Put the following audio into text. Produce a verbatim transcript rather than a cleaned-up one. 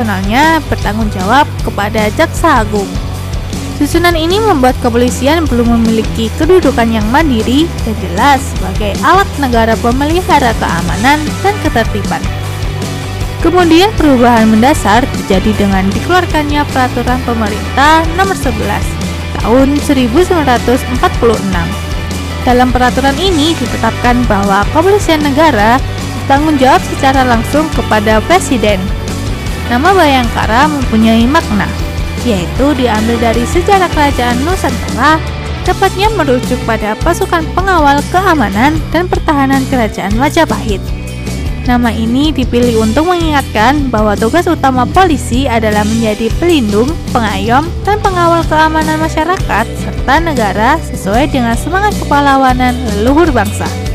fungsionalnya bertanggung jawab kepada Jaksa Agung. Susunan ini membuat kepolisian belum memiliki kedudukan yang mandiri dan jelas sebagai alat negara pemelihara keamanan dan ketertiban. Kemudian perubahan mendasar terjadi dengan dikeluarkannya Peraturan Pemerintah Nomor sebelas Tahun seribu sembilan ratus empat puluh enam. Dalam peraturan ini ditetapkan bahwa kepolisian negara bertanggung jawab secara langsung kepada Presiden. Nama Bayangkara mempunyai makna, yaitu diambil dari sejarah kerajaan Nusantara, tepatnya merujuk pada pasukan pengawal keamanan dan pertahanan kerajaan Majapahit. Nama ini dipilih untuk mengingatkan bahwa tugas utama polisi adalah menjadi pelindung, pengayom, dan pengawal keamanan masyarakat serta negara sesuai dengan semangat kepahlawanan leluhur bangsa.